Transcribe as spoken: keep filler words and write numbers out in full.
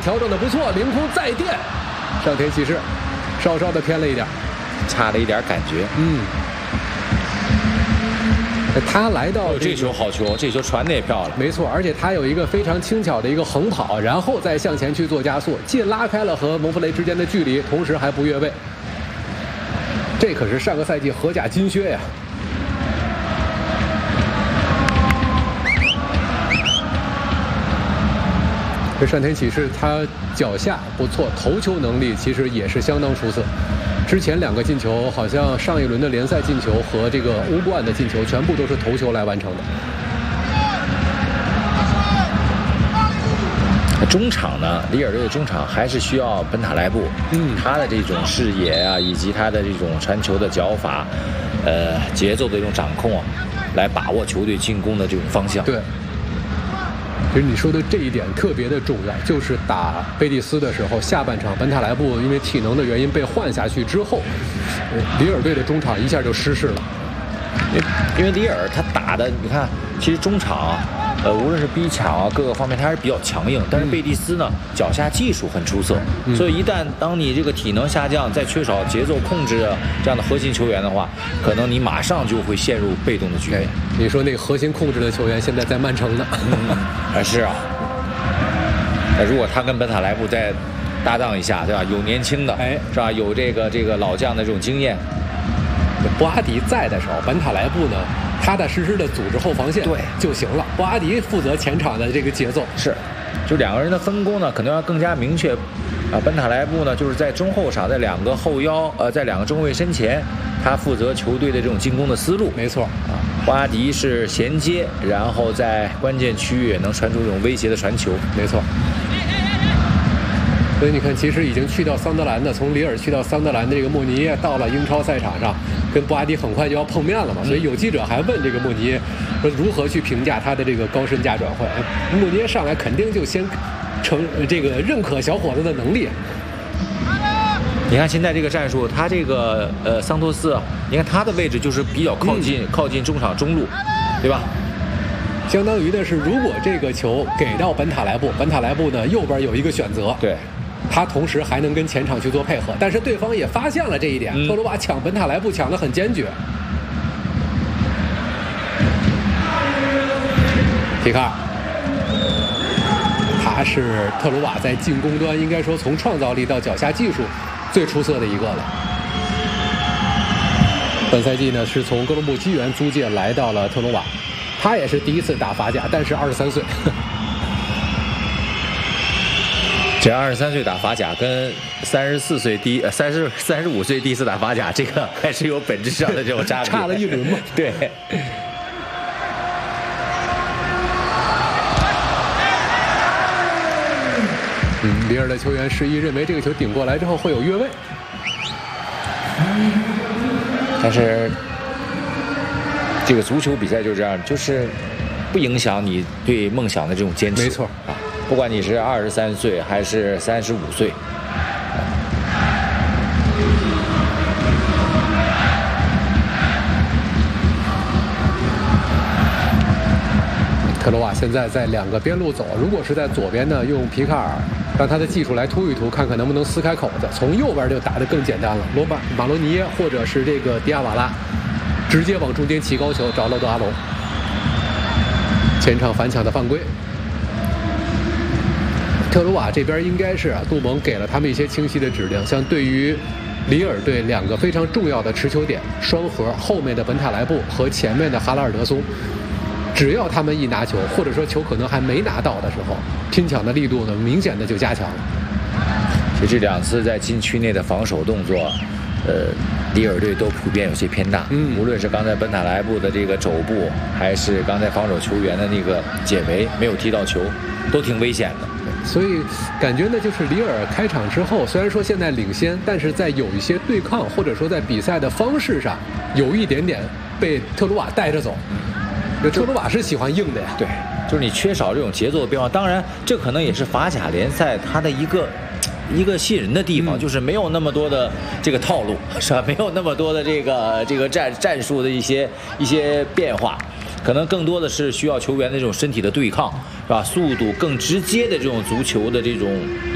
调整的不错，凌空再垫，上田启士稍稍的偏了一点， 差了一点感觉。 嗯，他来到、 这个哦、这球好球，这球传的也漂亮， 没错，而且他有一个非常轻巧的一个横跑，然后再向前去做加速，既拉开了和蒙弗雷之间的距离，同时还不越位。这可是上个赛季荷甲金靴呀！这上田启士他脚下不错，头球能力其实也是相当出色。之前两个进球，好像上一轮的联赛进球和这个欧冠的进球，全部都是头球来完成的。 中场呢，里尔队的中场还是需要本塔莱布，嗯，他的这种视野啊，以及他的这种传球的脚法，呃，节奏的这种掌控啊，来把握球队进攻的这种方向。 对。其实你说的这一点特别的重要，就是打贝蒂斯的时候，下半场本塔莱布因为体能的原因被换下去之后，里尔队的中场一下就失势了。 因为因为里尔他打的，你看，其实中场，呃，无论是逼抢啊，各个方面他还是比较强硬。但是贝蒂斯呢，脚下技术很出色，嗯、所以一旦当你这个体能下降，再缺少节奏控制的这样的核心球员的话，可能你马上就会陷入被动的局面。 你说那个核心控制的球员现在在曼城呢？ 嗯，啊是啊。那如果他跟本塔莱布再搭档一下，对吧？有年轻的，哎，是吧？有这个这个老将的这种经验。 布阿迪在的时候，本塔莱布呢，踏踏实实的组织后防线对就行了。布阿迪负责前场的这个节奏， 是，就两个人的分工呢，可能要更加明确。啊，本塔莱布呢，就是在中后场，在两个后腰，呃，在两个中卫身前，他负责球队的这种进攻的思路。 没错啊，布阿迪是衔接，然后在关键区域也能传出这种威胁的传球。 没错。所以你看，其实已经去到桑德兰的，从里尔去到桑德兰的这个莫尼耶，到了英超赛场上，跟布阿迪很快就要碰面了嘛。所以有记者还问这个莫尼耶，说如何去评价他的这个高身价转换。莫尼耶上来肯定就先承这个认可小伙子的能力。 你看现在这个战术，他这个呃桑托斯，你看他的位置就是比较靠近、嗯、靠近中场中路，对吧？ 相当于的是，如果这个球给到本塔莱布，本塔莱布呢右边有一个选择， 对。 他同时还能跟前场去做配合，但是对方也发现了这一点，嗯、特鲁瓦抢本塔莱布抢得很坚决。皮卡尔，他是特鲁瓦在进攻端应该说从创造力到脚下技术最出色的一个了。本赛季呢是从哥伦布机缘租借来到了特鲁瓦，他也是第一次打法甲，但是二十三岁。 这二十三岁打法甲跟三十四岁第呃三十三十五岁第一次打法甲，这个还是有本质上的这种差别， 差了一轮嘛。 对。 嗯，里尔的球员示意认为这个球顶过来之后会有越位， 但是这个足球比赛就这样，就是不影响你对梦想的这种坚持。 没错啊。不管你是二十三岁还是三十五岁， 特鲁瓦现在在两个边路走，如果是在左边呢，用皮卡尔让他的技术来突一突，看看能不能撕开口子。从右边就打得更简单了，罗马马罗尼耶或者是这个迪亚瓦拉，直接往中间起高球找洛德阿隆，前场反抢的犯规。特鲁瓦这边应该是啊，杜蒙给了他们一些清晰的指令，像对于里尔队两个非常重要的持球点双核，后面的本塔莱布和前面的哈拉尔德松，只要他们一拿球，或者说球可能还没拿到的时候，拼抢的力度呢明显的就加强了。 其实这两次在禁区内的防守动作，呃，里尔队都普遍有些偏大。嗯，无论是刚才本塔莱布的这个肘部，还是刚才防守球员的那个解围没有踢到球，都挺危险的。 所以感觉呢，就是里尔开场之后，虽然说现在领先，但是在有一些对抗或者说在比赛的方式上，有一点点被特鲁瓦带着走。这特鲁瓦是喜欢硬的呀。 对，就是你缺少这种节奏的变化。当然，这可能也是法甲联赛它的一个一个吸引人的地方，嗯、就是没有那么多的这个套路，是吧？没有那么多的这个这个战战术的一些一些变化。可能更多的是需要球员的这种身体的对抗，是吧？速度更直接的这种足球的这种